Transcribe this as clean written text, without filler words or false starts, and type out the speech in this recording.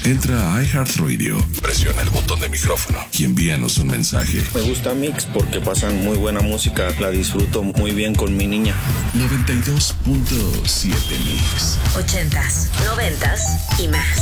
Entra a iHeartRadio, presiona el botón de micrófono y envíanos un mensaje. Me gusta Mix porque pasan muy buena música, la disfruto muy bien con mi niña. 92.7 Mix. 80s, 90s y más.